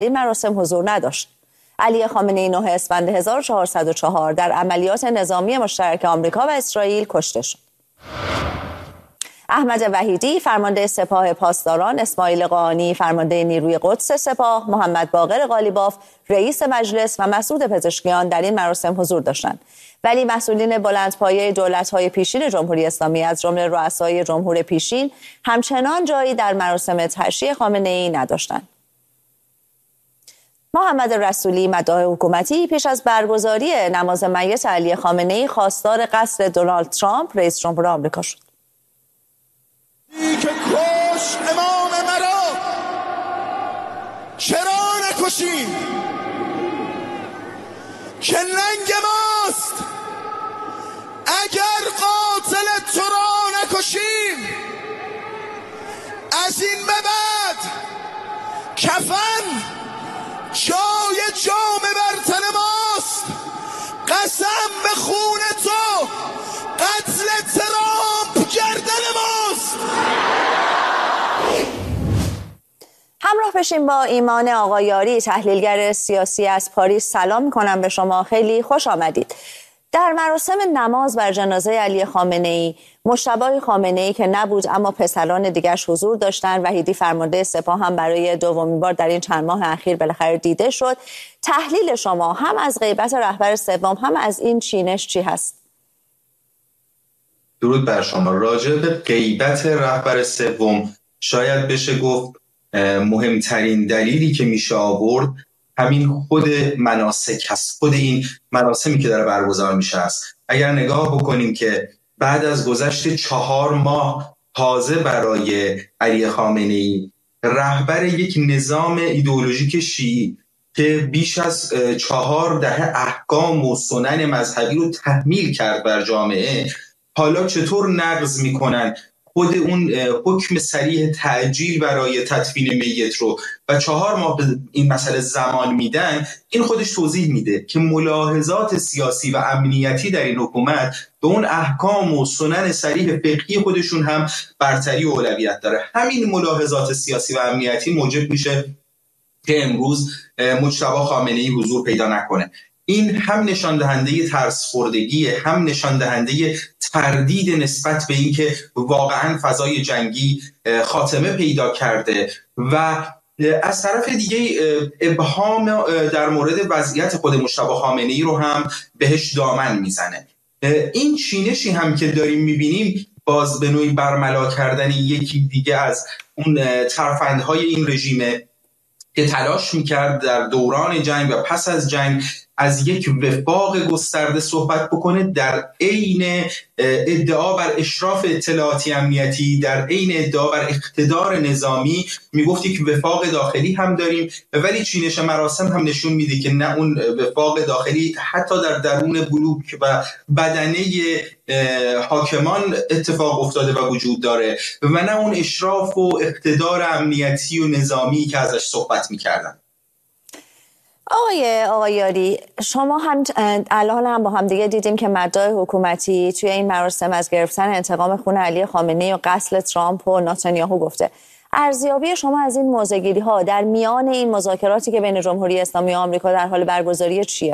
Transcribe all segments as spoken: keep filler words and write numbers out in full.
این مراسم حضور نداشت. علی خامنه‌ای نه اسفند هزار و چهارصد و چهار در عملیات نظامی مشترک آمریکا و اسرائیل کشته شد. احمد وحیدی فرمانده سپاه پاسداران، اسماعیل قاآنی فرمانده نیروی قدس سپاه، محمد باقر قالیباف رئیس مجلس و مسعود پزشکیان در این مراسم حضور داشتند. ولی مسئولین بلندپایه دولت‌های پیشین جمهوری اسلامی از جمله رؤسای جمهور پیشین همچنان جایی در مراسم تشییع خامنه‌ای نداشتند. محمد رسولی مداح حکومتی پیش از برگزاری نماز میت علی خامنه‌ای خواستار قصر دونالد ترامپ رئیس جمهور آمریکا شد. ای که کش امام مرا چرا نکشی که ننگ ماست اگر قاتل تو را نکشیم از این به بعد کفن جای جام بر تن ماست. قسم به خون تو قتل ترامپ گردن ماست. همراه بشیم با ایمان آقایاری، تحلیلگر سیاسی از پاریس. سلام میکنم به شما، خیلی خوش آمدید. در مراسم نماز بر جنازه علی خامنه‌ای، مجتبی خامنه‌ای که نبود اما پسران دیگرش حضور داشتند، وحیدی فرمانده سپاه هم برای دومین بار در این چند ماه اخیر بالاخره دیده شد. تحلیل شما هم از غیبت رهبر سوم هم از این چینش چی هست؟ درود بر شما. راجع به غیبت رهبر سوم شاید بشه گفت مهمترین دلیلی که میشه آورد همین خود مناسک هست، خود این مراسمی که داره برگزار میشه است. اگر نگاه بکنیم که بعد از گذشت چهار ماه تازه برای علی خامنه‌ای رهبر یک نظام ایدئولوژیک شیعی که بیش از چهار دهه احکام و سنن مذهبی رو تحمیل کرد بر جامعه، حالا چطور نقض میکنن خود اون حکم صریح تعجیل برای تدفین میت رو و چهار ماه به این مسئله زمان میدن. این خودش توضیح میده که ملاحظات سیاسی و امنیتی در این حکومت به اون احکام و سنن صریح فقهی خودشون هم برتری و اولویت داره. همین ملاحظات سیاسی و امنیتی موجب میشه که امروز مجتبی خامنه‌ای حضور پیدا نکنه. این هم نشان دهنده ترس خوردگی، هم نشان دهنده تردید نسبت به اینکه واقعا فضای جنگی خاتمه پیدا کرده و از طرف دیگه ابهام در مورد وضعیت خود مجتبی خامنه‌ای رو هم بهش دامن میزنه. این چینشی هم که داریم میبینیم باز به نوعی برملا کردن یکی دیگه از اون ترفندهای این رژیمه که تلاش میکرد در دوران جنگ و پس از جنگ از یک وفاق گسترده صحبت بکنه، در عین ادعا بر اشراف اطلاعاتی امنیتی، در عین ادعا بر اقتدار نظامی میگفت یک وفاق داخلی هم داریم، ولی چینش مراسم هم نشون میده که نه اون وفاق داخلی حتی در درون بلوک و بدنه حاکمان اتفاق افتاده و وجود داره و نه اون اشراف و اقتدار امنیتی و نظامی که ازش صحبت میکردن. آقای آقایاری، شما هم الان هم با هم دیگه دیدیم که مداح حکومتی توی این مراسم از گرفتن انتقام خون علی خامنه‌ای و قتل ترامپ و نتانیاهو گفته. ارزیابی شما از این موضع‌گیری ها در میان این مذاکراتی که بین جمهوری اسلامی و آمریکا در حال برگزاری چیه؟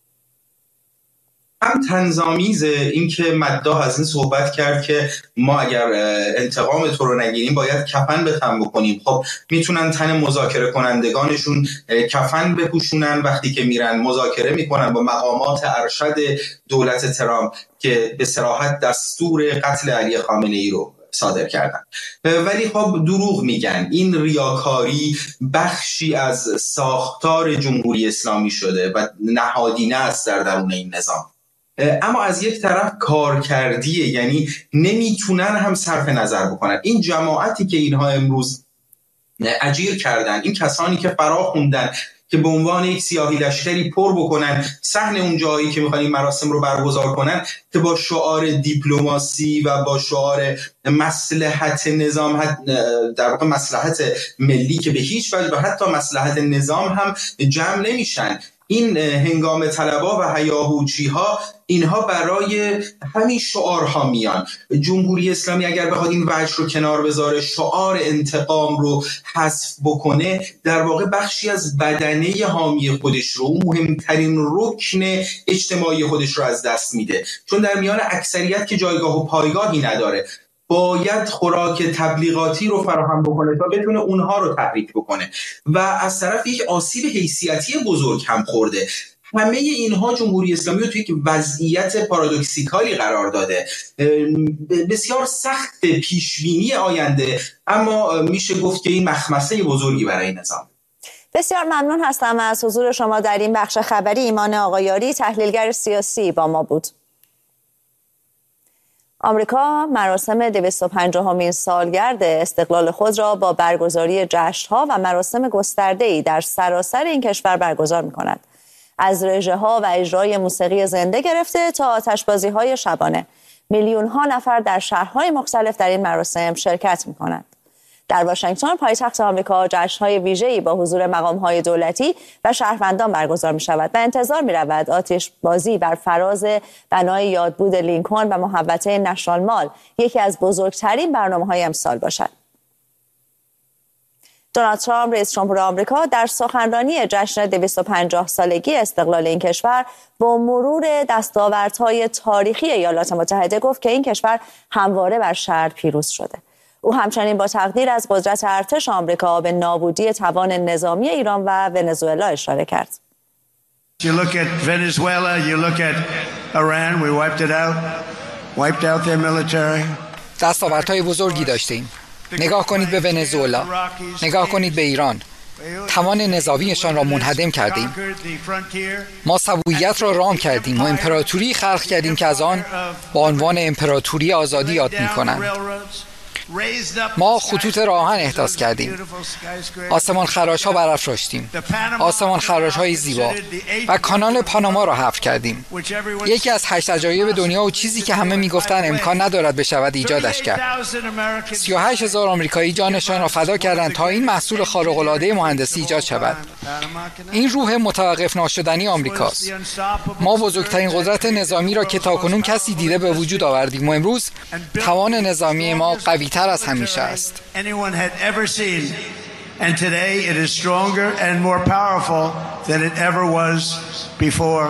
هم طنزآمیز این که مداح از این صحبت کرد که ما اگر انتقام تو رو نگیریم باید کفن به تن بکنیم. خب میتونن تن مذاکره کنندگانشون کفن بپوشونن وقتی که میرن مذاکره میکنن با مقامات ارشد دولت ترامپ که به صراحت دستور قتل علی خامنه‌ای رو صادر کردن، ولی خب دروغ میگن. این ریاکاری بخشی از ساختار جمهوری اسلامی شده و نهادینه است در درون این نظام. اما از یک طرف کارکردیه، یعنی نمیتونن هم صرف نظر بکنن. این جماعتی که اینها امروز اجیر کردن، این کسانی که فرا خوندن که به عنوان یک سیاهی لشکری پر بکنن صحن اون جایی که میخوان این مراسم رو برگزار کنن، که با شعار دیپلماسی و با شعار مصلحت نظام، در واقع مصلحت ملی که به هیچ وجه و حتی مصلحت نظام هم جمع نمیشن. این هنگام طلبا و هیاهوچی ها اینها برای همین شعارها میان. جمهوری اسلامی اگر بخواد این وجه رو کنار بذاره، شعار انتقام رو حذف بکنه، در واقع بخشی از بدنه حامی خودش رو، مهمترین رکن اجتماعی خودش رو از دست میده، چون در میان اکثریت که جایگاه و پایگاهی نداره. باید خوراک تبلیغاتی رو فراهم بکنه تا بتونه اونها رو تحریک بکنه و از طرف یک آسیب حیثیتی بزرگ هم خورده. همه اینها جمهوری اسلامی رو توی یک وضعیت پارادوکسیکالی قرار داده. بسیار سخت پیشبینی آینده، اما میشه گفت که این مخمسه بزرگی برای نظام. بسیار ممنون هستم از حضور شما در این بخش خبری. ایمان آقایاری، تحلیلگر سیاسی، با ما بود. آمریکا مراسم دویست و پنجاهمین سالگرد استقلال خود را با برگزاری جشن‌ها و مراسم گسترده‌ای در سراسر این کشور برگزار می‌کند. از رژه‌ها و اجرای موسیقی زنده گرفته تا آتشبازی‌های شبانه، میلیون‌ها نفر در شهرهای مختلف در این مراسم شرکت می‌کنند. در واشنگتن، پایتخت آمریکا، جشن‌های ویژه‌ای با حضور مقام‌های دولتی و شهروندان برگزار می‌شود و انتظار می‌رود آتش‌بازی بر فراز بنای یادبود لینکلن و محوطه نشنال مال یکی از بزرگترین برنامه‌های امسال باشد. دونالد ترامپ، رئیس جمهور آمریکا، در سخنرانی جشن دویست و پنجاه سالگی استقلال این کشور با مرور دستاوردهای تاریخی ایالات متحده گفت که این کشور همواره بر شر پیروز شده. او همچنین با تقدیر از قدرت ارتش آمریکا به نابودی توان نظامی ایران و ونزوئلا اشاره کرد. You look at Venezuela, you look at Iran, we wiped it out, wiped out their military. دستاوردهای بزرگی داشتیم. نگاه کنید به ونزوئلا، نگاه کنید به ایران. توان نظامیشان را منهدم کردیم. ما سبویت را رام کردیم و امپراتوری خلق کردیم که از آن با عنوان امپراتوری آزادی یاد می‌کنند. ما خطوط راهن احداث کردیم، آسمان خراش ها برافراشتیم، آسمان خراش های زیبا و کانال پاناما را حفر کردیم. یکی از هشت عجایب دنیا و چیزی که همه میگفتن امکان ندارد بشود ایجادش کرد. سی و هشت هزار آمریکایی جانشان را فدا کردند تا این محصول خارق العاده مهندسی ایجاد شود. این روح متوقف ناشدنی آمریکاست. ما بزرگترین قدرت نظامی را که تاکنون کسی دیده به وجود آوردیم و امروز توان نظامی ما قوی تر از همیشه است. And today it is stronger and more powerful than it ever was before.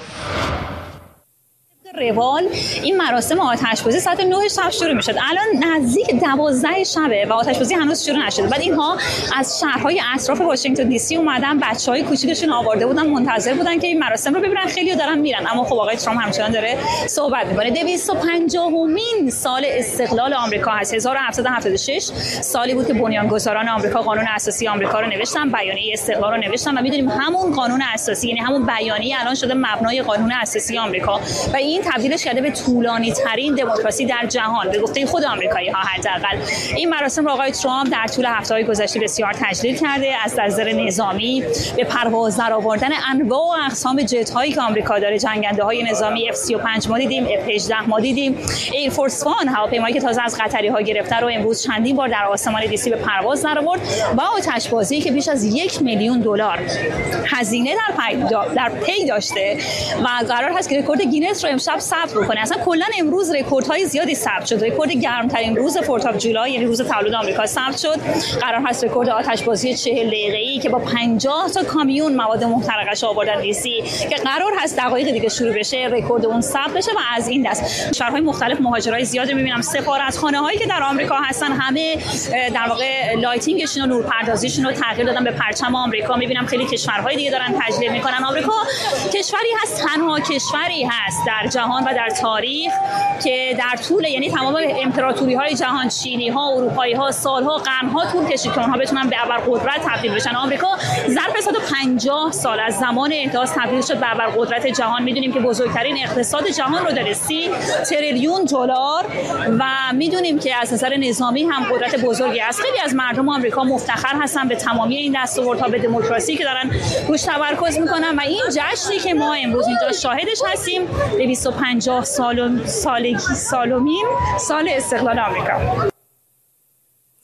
روال این مراسم آتشبازی ساعت نه شب شروع میشد. الان نزدیک دوازده شبه و آتشبازی هنوز شروع نشده. بعد اینها از شهرهای اطراف واشنگتن دی سی اومدن، بچهای کوچیکشون آورده بودن، منتظر بودن که این مراسم رو ببینن. خیلی دارن میرن، اما خب آقای ترامپ همچنان داره صحبت میکنه. دویست و پنجاهمین سال استقلال آمریکا هست. هزار و هفتصد و هفتاد و شش سالی بود که بنیانگذاران آمریکا قانون اساسی آمریکا رو نوشتن، بیانیه استقلال رو نوشتن و میدونیم همون قانون اساسی، یعنی همون بیانیه، الان شده مبنای قانون اساسی آمریکا و این تبدیلش کرده به طولانی ترین دموکراسی در جهان، به گفته خود آمریکایی ها حداقل. این مراسم را آقای ترامپ در طول هفته‌های گذشته بسیار تجلیل کرده، از نظر نظامی به پرواز درآوردن انواع و اقسام جت هایی که آمریکا داره. جنگنده های نظامی اف سی و پنج ما دیدیم، اف هجده ما دیدیم، ایر فورس وان هواپیمایی که تازه از قطری ها گرفته رو امروز چندین بار در آسمان دی سی به پرواز درآورد و آتشبازی که بیش از یک میلیون دلار هزینه در پی در پی داشته و قرار هست که رکورد گینس رو امشب ثبت بکنه. اصلا کلا امروز رکوردهای زیادی ثبت شد. رکورد گرمترین روز فورت آف جولای، یعنی روز تولد آمریکا، ثبت شد. قرار هست رکورد آتشبازی چهل دقیقه‌ای که با پنجاه تا کامیون مواد محترقش آوردن دی سی که قرار هست دقایق دیگه شروع بشه، رکورد اون ثبت بشه و از این دست شهرهای مختلف مهاجرای زیاد می‌بینم. سفارتخانه‌هایی که در آمریکا هستن همه در واقع لایتینگشون و نورپردازیشون رو تغییر دادن به پرچم آمریکا. می‌بینم خیلی کشورهای دیگه دارن تجلیل می‌کنن. آمریکا کشوری هست، تنها کشوری هست در جهان و در تاریخ که در طول، یعنی تمام امپراتوری‌های جهان، چینی‌ها، اروپایی‌ها، سال‌ها، قرن‌ها طول کشید که اونها بتونن به ابرقدرت تبدیل بشن. آمریکا ظرف صد و پنجاه سال از زمان احداث تبدیل شد به ابرقدرت جهان. می‌دونیم که بزرگترین اقتصاد جهان رو داره، سی تریلیون دلار، و می‌دونیم که از نظر نظامی هم قدرت بزرگی است. خیلی از مردم آمریکا مفتخر هستن به تمامی این دستاوردها، به دموکراسی که دارن روش تمرکز می‌کنن و این جشنی که ما امروز اینجا شاهدش هستیم، دویست و پنجاه سال سالگی سالمین سال استقلال آمریکا. و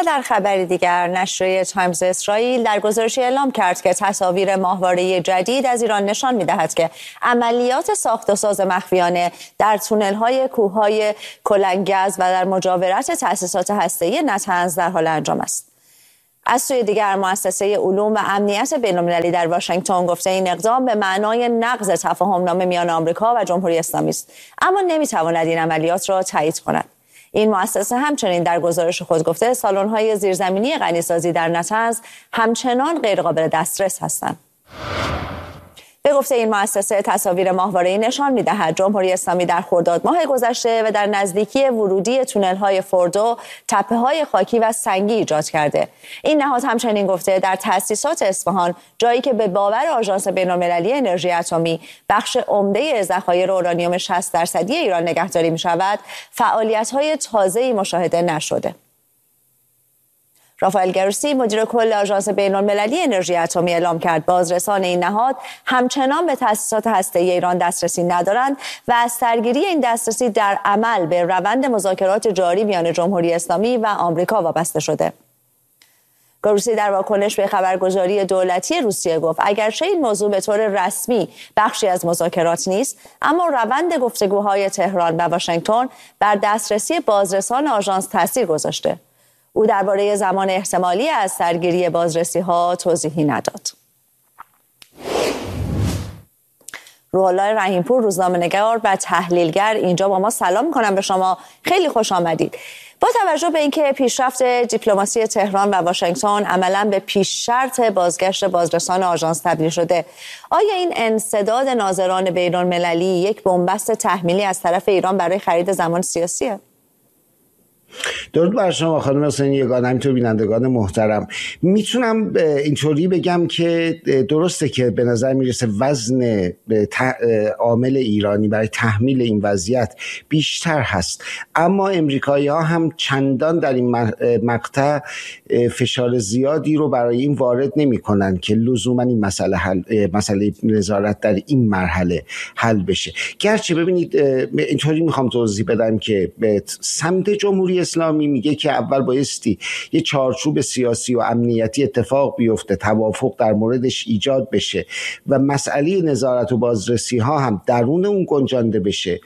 در خبری دیگر نشریه تایمز اسرائیل در گزارشی اعلام کرد که تصاویر ماهواره جدید از ایران نشان می‌دهد که عملیات ساخت و ساز مخفیانه در تونل‌های کوه‌های کلنگز و در مجاورت تأسیسات هسته‌ای نتنز در حال انجام است. از سوی دیگر مؤسسه علوم و امنیت بین‌المللی در واشنگتن گفته این اقدام به معنای نقض تفاهم‌نامه میان آمریکا و جمهوری اسلامی است، اما نمی‌تواند این عملیات را تایید کند. این مؤسسه همچنین در گزارش خود گفته سالن‌های زیرزمینی غنیسازی در نتنز همچنان غیرقابل دسترس هستند. به گفته این مؤسسه تصاویر ماهواره‌ای نشان می‌دهد جمهوری اسلامی در خرداد ماه گذشته و در نزدیکی ورودی تونل‌های فوردو تپه‌های خاکی و سنگی ایجاد کرده. این نهاد همچنین گفته در تأسیسات اصفهان، جایی که به باور آژانس بین‌المللی انرژی اتمی بخش عمده ذخایر اورانیوم شصت درصدی ایران نگهداری می‌شود، فعالیت‌های تازه‌ای مشاهده نشده. رافائل گروسی مدیر کل آژانس بین‌المللی انرژی اتمی اعلام کرد بازرسان این نهاد همچنان به تأسیسات هسته‌ای ایران دسترسی ندارند و از سرگیری این دسترسی در عمل به روند مذاکرات جاری میان جمهوری اسلامی و آمریکا وابسته شده. گروسی در واکنش به خبرگزاری دولتی روسیه گفت اگرچه این موضوع به طور رسمی بخشی از مذاکرات نیست، اما روند گفتگوهای تهران و واشنگتن بر دسترسی بازرسان آژانس تاثیر گذاشته. او درباره زمان احتمالی از سرگیری بازرسی‌ها توضیحی نداد. روح الله رحیمپور روزنامه‌نگار و تحلیلگر اینجا با ما سلام می‌کنم به شما. خیلی خوش آمدید. با توجه به اینکه پیشرفت دیپلماسی تهران و واشنگتن عملاً به پیش شرط بازگشت بازرسان آژانس تبدیل شده، آیا این انسداد ناظران بین‌المللی یک بنبست تحمیلی از طرف ایران برای خرید زمان سیاسیه؟ درود بر شما خانم حسینی یگان، همینطور بینندگان محترم. میتونم اینطوری بگم که درسته که به نظر میرسه وزن عامل ایرانی برای تحمیل این وضعیت بیشتر هست، اما امریکایی ها هم چندان در این مقطع فشار زیادی رو برای این وارد نمی کنن که لزوما این مسئله حل مسئله نظارت در این مرحله حل بشه. گرچه ببینید اینطوری میخوام توضیح بدم که به سمت جمهوری اسلامی میگه که اول بایستی یه چارچوب سیاسی و امنیتی اتفاق بیفته، توافق در موردش ایجاد بشه و مسئله نظارت و بازرسی ها هم درون اون گنجانده بشه.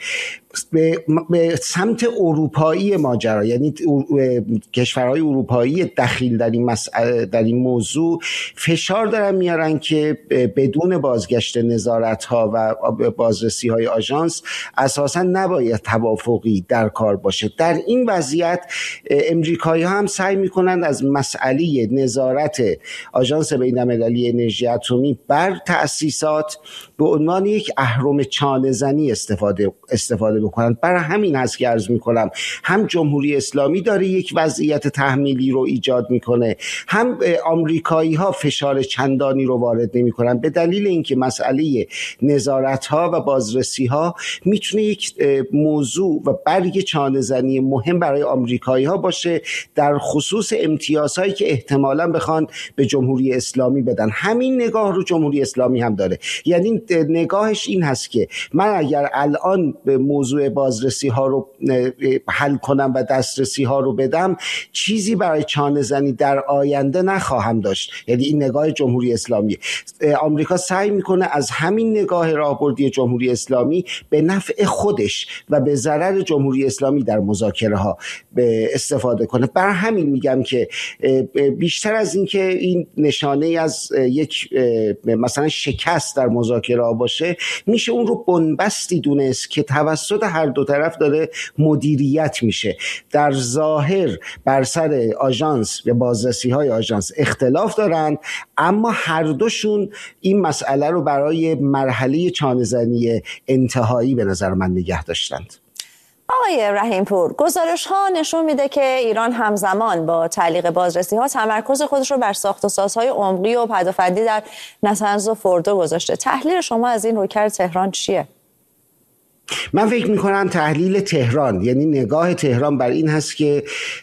به, به سمت اروپایی ماجرا، یعنی کشورهای اروپایی دخیل در این مسئله در این موضوع فشار دارن میارن که بدون بازگشت نظارت ها و بازرسی های آژانس اساسا نباید توافقی در کار باشه. در این وضعیت امریکایی ها هم سعی میکنن از مسئله نظارت آژانس بین‌المللی انرژی اتمی بر تأسیسات به عنوان یک اهرم چانه‌زنی استفاده استفاده بکنن. برای همین هست که عرض میکنم هم جمهوری اسلامی داره یک وضعیت تحمیلی رو ایجاد میکنه، هم آمریکایی ها فشار چندانی رو وارد نمیکنن، به دلیل اینکه مسئله نظارت ها و بازرسی ها میتونه یک موضوع و برگ چانه‌زنی مهم برای آمریکایی ها باشه در خصوص امتیازهایی که احتمالاً بخوان به جمهوری اسلامی بدن. همین نگاه رو جمهوری اسلامی هم داره، یعنی نگاهش این هست که من اگر الان به موضوع بازرسی ها رو حل کنم و دسترسی ها رو بدم، چیزی برای چانه زنی در آینده نخواهم داشت. یعنی این نگاه جمهوری اسلامی. آمریکا سعی میکنه از همین نگاه راهبردی جمهوری اسلامی به نفع خودش و به ضرر جمهوری اسلامی در مذاکره ها استفاده کنه. بر همین میگم که بیشتر از این که این نشانه از یک مثلا شکست در مذاکره ها باشه، میشه اون رو بنبستی دونست که توسط هر دو طرف داره مدیریت میشه. در ظاهر بر سر آژانس و بازرسی های آژانس اختلاف دارند، اما هر دوشون این مسئله رو برای مرحله چانه‌زنی انتهایی به نظر من نگه داشتند. آقای رحیمپور، گزارش ها نشون میده که ایران همزمان با تعلیق بازرسی ها تمرکز خودش رو بر ساخت و سازهای عمقی و پدافندی در نتنز و فوردو گذاشته. تحلیل شما از این رویکرد تهران چیه؟ من فکر میکنم تحلیل تهران، یعنی نگاه تهران بر این هست که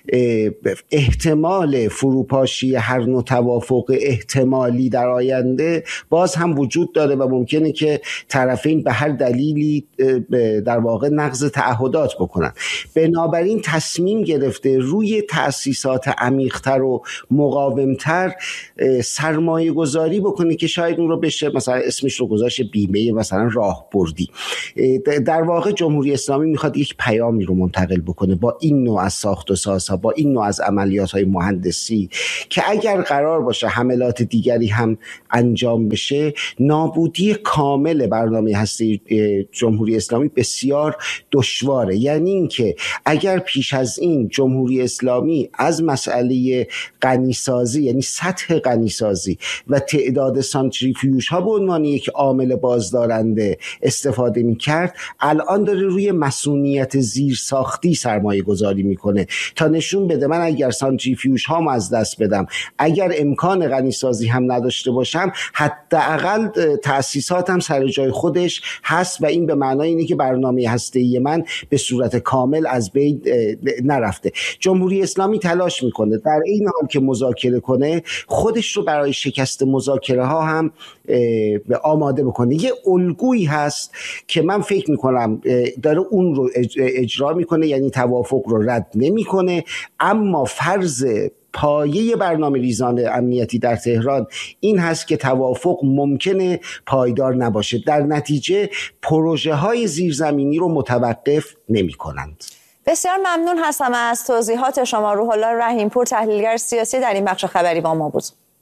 احتمال فروپاشی هر نوع توافق احتمالی در آینده باز هم وجود داره و ممکنه که طرفین به هر دلیلی در واقع نقض تعهدات بکنن. بنابراین تصمیم گرفته روی تأسیسات عمیق‌تر و مقاومتر سرمایه گذاری بکنه که شاید اون رو بشه مثلا اسمش رو گذاشت بیمه مثلا راهبردی. در واقع جمهوری اسلامی میخواد یک پیامی رو منتقل بکنه با این نوع از ساخت و سازها، با این نوع از عملیات‌های مهندسی که اگر قرار باشه حملات دیگری هم انجام بشه، نابودی کامل برنامه هسته جمهوری اسلامی بسیار دشواره. یعنی اینکه اگر پیش از این جمهوری اسلامی از مسئله غنیسازی، یعنی سطح غنیسازی و تعداد سانتریفیوژ ها به عنوان یک عامل بازدارنده استفاده می‌کرد، الان داره روی مسئولیت زیر ساختی سرمایه گذاری میکنه تا نشون بده من اگر سانتریفیوژ هامو از دست بدم، اگر امکان غنیسازی هم نداشته باشم، حداقل تأسیساتم سر جای خودش هست و این به معنای اینه که برنامه هسته‌ای من به صورت کامل از بین نرفته. جمهوری اسلامی تلاش میکنه در این حال که مذاکره کنه خودش رو برای شکست مذاکره ها هم آماده بکنه. یه الگویی هست که من فکر میکنم داره اون رو اجرا میکنه، یعنی توافق رو رد نمیکنه، اما فرض پایه برنامه ریزان امنیتی در تهران این هست که توافق ممکنه پایدار نباشه. در نتیجه پروژه های زیرزمینی رو متوقف نمی کنند. بسیار ممنون هستم از توضیحات شما. روح الله رحیمپور، تحلیلگر سیاسی، در این بخش خبری با ما بود.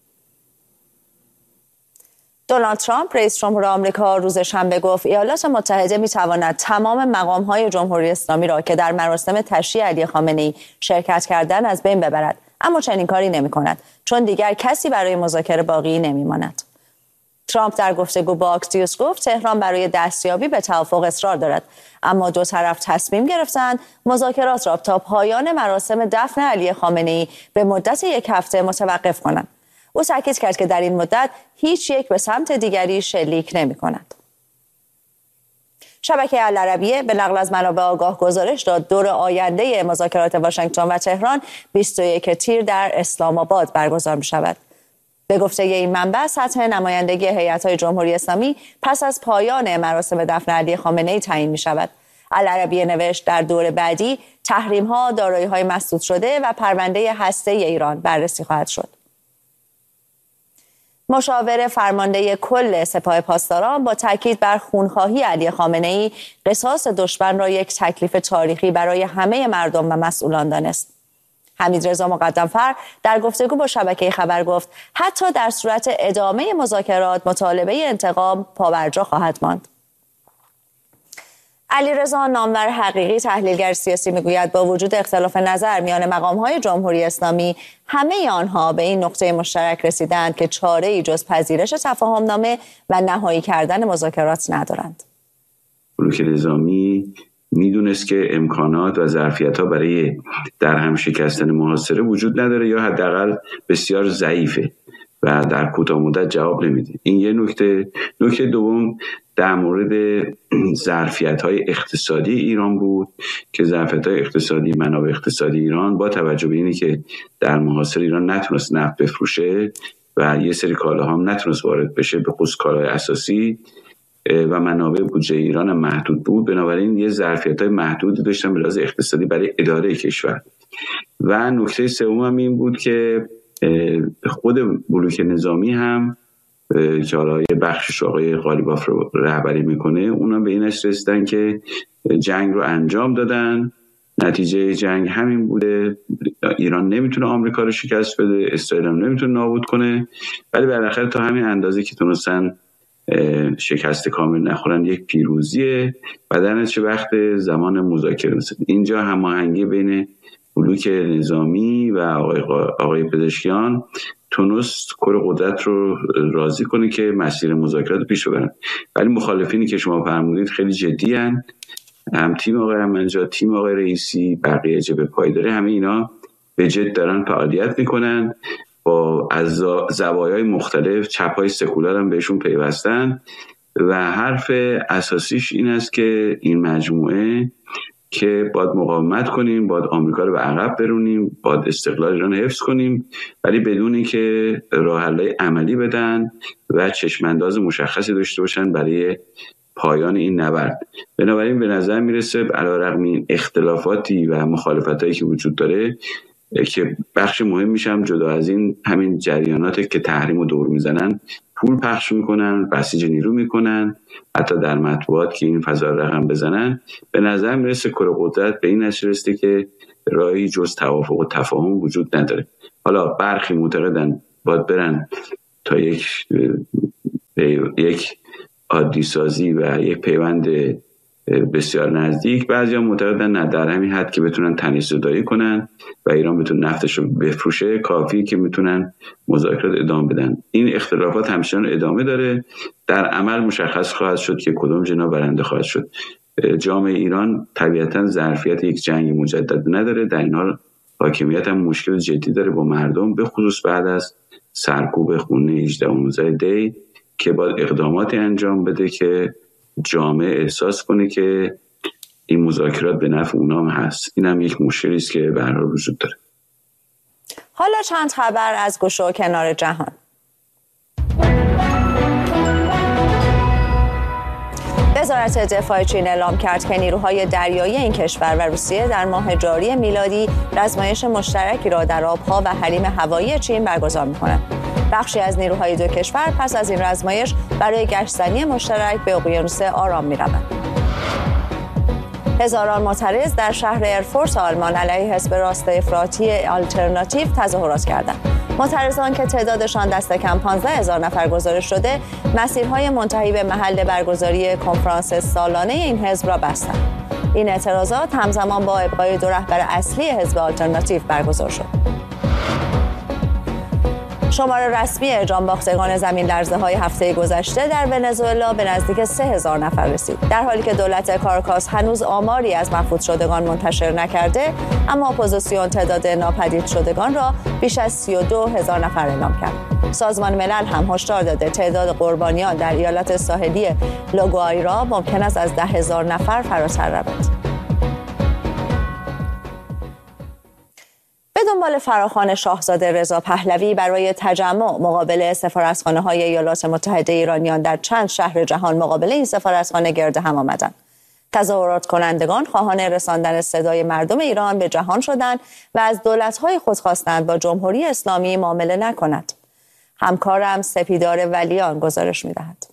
دونالد ترامپ رئیس جمهور آمریکا روز شنبه گفت ایالات متحده می‌تواند تمام مقام‌های جمهوری اسلامی را که در مراسم تشییع علی خامنه‌ای شرکت کردند از بین ببرد، اما چنین کاری نمی‌کند چون دیگر کسی برای مذاکره باقی نمی‌ماند. ترامپ در گفتگو با آکسیوس گفت تهران برای دستیابی به توافق اصرار دارد، اما دو طرف تصمیم گرفتند مذاکرات را تا پایان مراسم دفن علی خامنه‌ای به مدت یک هفته متوقف کنند. او تاکید کرد که در این مدت هیچ یک به سمت دیگری شلیک نمی کند. شبکه العربیه به نقل از منابع آگاه گزارش داد دور آینده مذاکرات واشنگتن و تهران بیست و یک تیر در اسلام آباد برگزار می شود. به گفته این منبع سطح نمایندگی هیئت‌های جمهوری اسلامی پس از پایان مراسم دفن علی خامنه‌ای تعیین می شود. العربیه نوشت در دور بعدی تحریم‌ها، دارایی‌های مسدود شده و پرونده هسته‌ای ایران بررسی خواهد شد. مشاور فرمانده کل سپاه پاسداران با تاکید بر خونخواهی علی خامنه‌ای قصاص دشمن را یک تکلیف تاریخی برای همه مردم و مسئولان دانست. حمیدرضا مقدم‌فر در گفتگو با شبکه خبر گفت حتی در صورت ادامه مذاکرات مطالبه انتقام پابرجا خواهد ماند. علیرضا نامور حقیقی، تحلیلگر سیاسی، میگوید با وجود اختلاف نظر میان مقام‌های جمهوری اسلامی، همه آنها به این نقطه مشترک رسیدند که چاره‌ای جز پذیرش تفاهم‌نامه و نهایی کردن مذاکرات ندارند. بلوک نظامی میدونست که امکانات و ظرفیت‌ها برای در هم شکستن محاصره وجود نداره یا حداقل بسیار ضعیفه و در کوتاه مدت جواب نمیده. این یه نکته. نکته دوم در مورد ظرفیت‌های اقتصادی ایران بود که ظرفیت‌های اقتصادی منابع اقتصادی ایران با توجه به اینی که در محاصره ایران نتونست نفت بفروشه و یه سری کالاها هم نتونست وارد بشه، به خصوص کالای اساسی، و منابع بودجه ایران هم محدود بود، بنابراین یه ظرفیت‌های محدودی داشتن به لحاظ اقتصادی برای اداره کشور. و نکته سوم هم این بود که خود بلوک نظامی هم که حالا یه بخشش آقای قالیباف رو رهبری میکنه، اونم به این اش رسیدن که جنگ رو انجام دادن، نتیجه جنگ همین بوده، ایران نمیتونه آمریکا رو شکست بده، اسرائیل هم نمیتونه نابود کنه، ولی بالاخره تا همین اندازه که تونستن شکست کامل نخورن یک پیروزیه و در نتیجه وقت زمان مذاکره رسید. اینجا هماهنگی بین بلوک نظامی و آقای, آقای پزشکیان تونست کل قدرت رو راضی کنه که مسیر مذاکرات رو پیش ببرن، ولی مخالفینی که شما فرمودید خیلی جدی هن. هم تیم آقای امنجاد، تیم آقای رئیسی، بقیه جبهه پایداری، همه اینا به جد دارن فعالیت میکنن، با از زوایای مختلف، چپ‌های سکولار هم بهشون پیوستن و حرف اساسیش این است که این مجموعه که باید مقاومت کنیم، باید آمریکا رو به عقب برونیم، باید استقلال ایران رو حفظ کنیم، ولی بدون اینکه راه حل‌های عملی بدن و چشم‌انداز مشخصی داشته باشن برای پایان این نبرد. بنابراین به نظر میرسه علیرغم این اختلافاتی و مخالفتایی که وجود داره که بخش مهم میشم جدا از این همین جریاناتی که تحریم و دور میزنن، پول پخش میکنن، بسیج نیرو میکنن، حتی در مطبوعات که این فضا رقم بزنن، به نظر میرسه کره قدرت به این نتیجه رسیده که راهی جز توافق و تفاهم وجود نداره. حالا برخی معتقدن باید برن تا یک یک عادی سازی و یک پیوند بسیار نزدیک، بعضی هم معتقدن نه، در همین حد که بتونن تنش زدایی کنن و ایران بتونه نفتش رو بفروشه کافی که میتونن مذاکرات ادامه بدن. این اختلافات همچنان ادامه داره، در عمل مشخص خواهد شد که کدوم جناح برنده خواهد شد. جامعه ایران طبیعتا ظرفیت یک جنگ مجدد نداره، در این حال حاکمیت هم مشکل جدی داره با مردم، به خصوص بعد از سرکوب خونه هجده و نوزده دی که باید اقداماتی انجام بده که جامعه احساس کنه که این مذاکرات به نفع اونام هست. این هم یک مشکلی است که به هر حال وجود داره. حالا چند خبر از گوشه و کنار جهان. وزارت دفاع چین اعلام کرد که نیروهای دریایی این کشور و روسیه در ماه جاری میلادی رزمایش مشترکی را در آبها و حریم هوایی چین برگزار می‌کنند. بخشی از نیروهای دو کشور پس از این رزمایش برای گشتزنی مشترک به اقیانوس آرام می‌روند. هزاران معترض در شهر ارفورس آلمان علیه حزب راست افراطی آلترناتیو تظاهرات کردند. معترضان که تعدادشان دست کم پانزده هزار نفر گزارش شده، مسیرهای منتهی به محل برگزاری کنفرانس سالانه این حزب را بستند. این اعتراضات همزمان با ابقای دو رهبر اصلی حزب آلترناتیو برگزار شد. شمار رسمی جانباختگان زمین لرزه‌های هفته گذشته در ونزوئلا به نزدیک سه هزار نفر رسید. در حالی که دولت کاراکاس هنوز آماری از مفقود شدگان منتشر نکرده، اما اپوزیسیون تعداد ناپدید شدگان را بیش از سی و دو هزار نفر اعلام کرد. سازمان ملل هم هشدار داده تعداد قربانیان در ایالت ساحلی لاگوایرا ممکن است از ده هزار نفر فراتر رود. به دنبال فراخوان شاهزاده رضا پهلوی برای تجمع مقابل سفارتخانه‌های ایالات متحده ایرانیان در چند شهر جهان مقابل این سفارتخانه گرد هم آمدند. تظاهرات کنندگان خواهان رساندن صدای مردم ایران به جهان شدند و از دولت‌های خود خواستند با جمهوری اسلامی معامله نکند. همکارم سپیدار ولیان گزارش می‌دهد.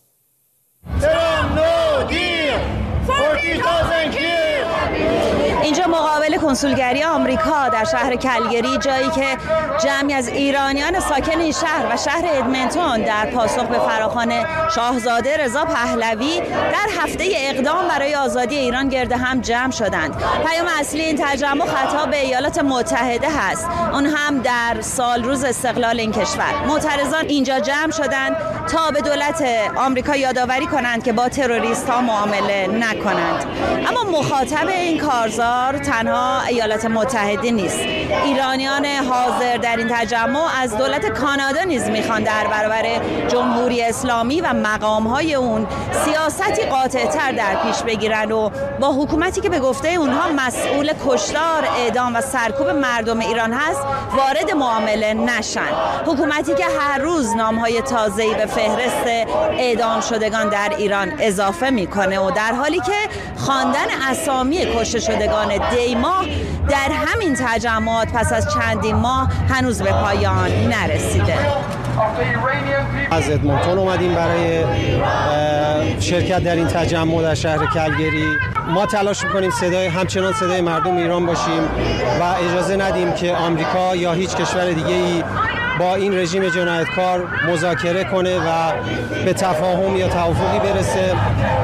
اینجا مقابل کنسولگری آمریکا در شهر کلگری، جایی که جمعی از ایرانیان ساکن این شهر و شهر ادمنتون در پاسخ به فراخوان شاهزاده رضا پهلوی در هفته اقدام برای آزادی ایران گرد هم جمع شدند. پیام اصلی این تجمع خطاب به ایالات متحده هست، اون هم در سال روز استقلال این کشور. معترضان اینجا جمع شدند تا به دولت آمریکا یادآوری کنند که با تروریست ها معامله نکنند. اما مخاطب این کارزار تنها ایالات متحده نیست. ایرانیان حاضر در این تجمع از دولت کانادا نیز میخوان در برابر جمهوری اسلامی و مقامهای اون سیاستی قاطع‌تر در پیش بگیرن و با حکومتی که به گفته اونها مسئول کشتار، اعدام و سرکوب مردم ایران هست وارد معامله نشن. حکومتی که هر روز نامهای تازه‌ای به فهرست اعدام شدگان در ایران اضافه میکنه و در حالی که خواندن اسامی کشته شدگان دی ماه در همین تجمعات پس از چندین ماه هنوز به پایان نرسیده. از ادمونتون اومدیم برای شرکت در این تجمع در شهر کلگری. ما تلاش میکنیم صدای همچنان صدای مردم ایران باشیم و اجازه ندیم که آمریکا یا هیچ کشور دیگه‌ای با این رژیم جنایتکار مذاکره کنه و به تفاهم یا توافقی برسه.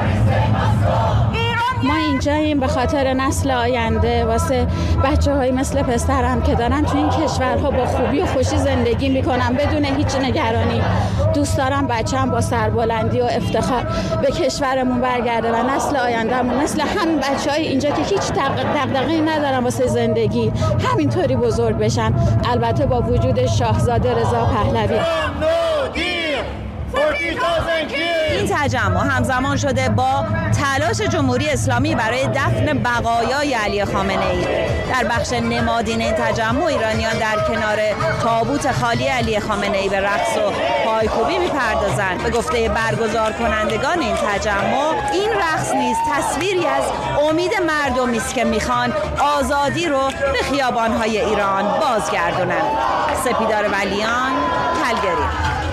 ما اینجاییم به خاطر نسل آینده، واسه بچه های مثل پسرم که دارن تو این کشورها با خوبی و خوشی زندگی میکنن بدون هیچ نگرانی. دوست دارم بچه‌م با سربلندی و افتخار به کشورمون برگرده و نسل آیندهمون مثل همین بچهای اینجا که هیچ دغدغه‌ای ندارن واسه زندگی همینطوری بزرگ بشن، البته با وجود شاهزاده رضا پهلوی. این تجمع همزمان شده با تلاش جمهوری اسلامی برای دفن بقایای علی خامنه ای. در بخش نمادین این تجمع ایرانیان در کنار تابوت خالی علی خامنه ای به رقص و پایکوبی می‌پردازند. به گفته برگزار کنندگان این تجمع، این رقص نیز تصویری از امید مردمی است که می‌خوان آزادی رو به خیابان‌های ایران بازگردونند. سپیدار ولیان، کلگری.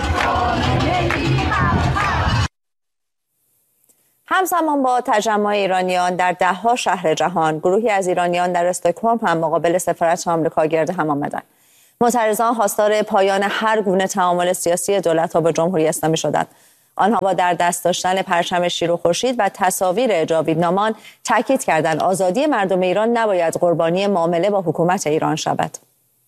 همزمان با تجمع ایرانیان در ده‌ها شهر جهان، گروهی از ایرانیان در استکهلم هم مقابل سفارت آمریکا گرد هم آمدند. معترضان خواستار پایان هر گونه تعامل سیاسی دولت‌ها با جمهوری اسلامی شدند. آنها با در دست داشتن پرچم شیر و خورشید و تصاویر جاویدنامان تاکید کردند آزادی مردم ایران نباید قربانی معامله با حکومت ایران شود.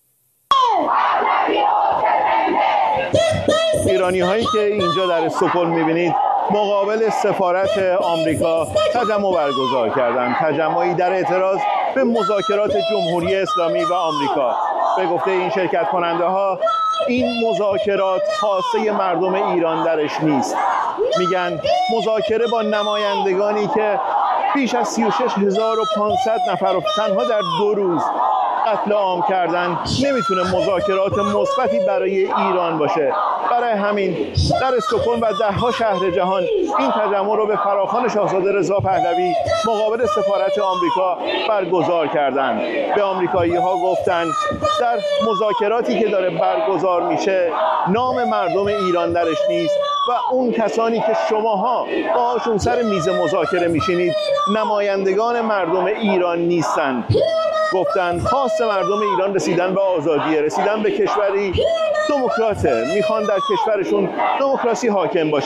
ایرانی هایی که اینجا در استکهلم می‌بینید مقابل سفارت آمریکا تجمع برگزار کردند. تجمعی در اعتراض به مذاکرات جمهوری اسلامی و آمریکا. به گفته این شرکت کننده ها این مذاکرات خواسته مردم ایران درش نیست. میگن مذاکره با نمایندگانی که بیش از سی و شش هزار و پانصد نفر رو تنها در دو روز قتل عام کردن نمیتونه مذاکرات مثبتی برای ایران باشه. برای همین در استکهلم و ده‌ها شهر جهان این تجمع رو به فراخوان شاهزاده رضا پهلوی مقابل سفارت آمریکا برگزار کردند. به آمریکایی‌ها گفتند در مذاکراتی که داره برگزار میشه نام مردم ایران درش نیست و اون کسانی که شماها باهاشون سر میز مذاکره میشینید نمایندگان مردم ایران نیستن. گفتن خواست مردم ایران رسیدن به آزادی، رسیدن به کشوری دموکراته، میخوان در کشورشون دموکراسی حاکم باشه.